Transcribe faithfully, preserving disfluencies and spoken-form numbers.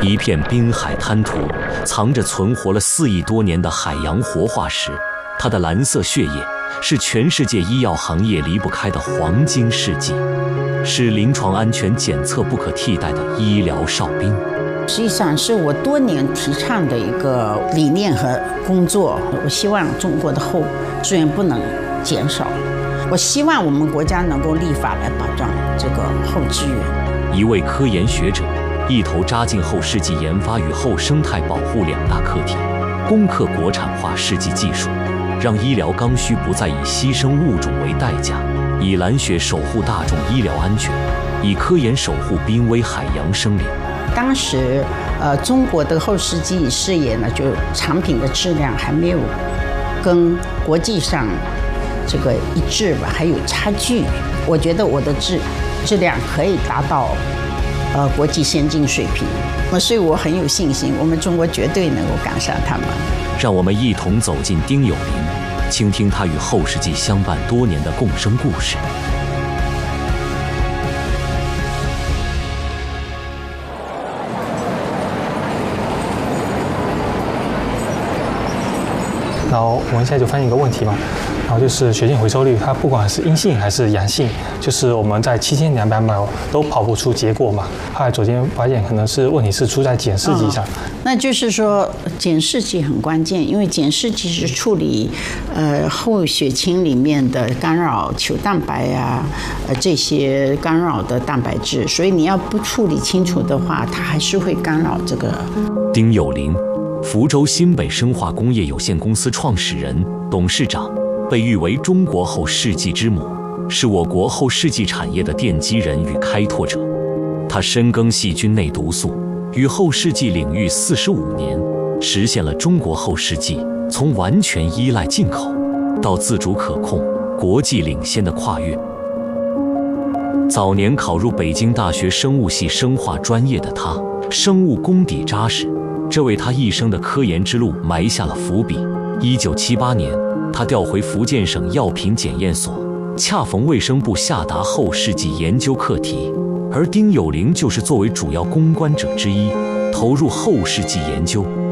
一片滨海滩涂，藏着存活了四亿多年的海洋活化石。它的蓝色血液是全世界医药行业离不开的黄金试剂，是临床安全检测不可替代的医疗哨兵。 实际上是我多年提倡的一个理念和工作。我希望中国的后资源不能减少，我希望我们国家能够立法来保障这个后资源。 一位科研学者一头扎进后试剂研发与后生态保护两大课题，攻克国产化试剂技术，让医疗刚需不再以牺牲物种为代价，以蓝血守护大众医疗安全，以科研守护濒危海洋生灵。 当时，呃，中国的后试剂事业呢，就产品的质量还没有跟国际上这个一致吧，还有差距。我觉得我的质质量可以达到呃国际先进水平，所以我很有信心，我们中国绝对能够赶上他们。 让我们一同走进丁有林，倾听他与后试剂相伴多年的共生故事。 然后我们现在就翻译一个问题嘛，然后就是血清回收率，它不管是阴性还是阳性，就是我们在七千两百秒都跑不出结果嘛。后来昨天发现可能是问题是出在检试剂上。 嗯，那就是说检试剂很关键，因为检试剂是处理呃后血清里面的干扰球蛋白啊，呃这些干扰的蛋白质，所以你要不处理清楚的话，它还是会干扰这个。 丁有林，福州新北生化工业有限公司创始人、董事长，被誉为中国后试剂之母，是我国后试剂产业的奠基人与开拓者。他深耕细菌内毒素与后试剂领域四十五年，实现了中国后试剂从完全依赖进口到自主可控、国际领先的跨越。早年考入北京大学生物系生化专业的他，生物功底扎实，这为他一生的科研之路埋下了伏笔。一九七八年，他调回福建省药品检验所，恰逢卫生部下达后试剂研究课题，而丁有林就是作为主要攻关者之一，投入后试剂研究。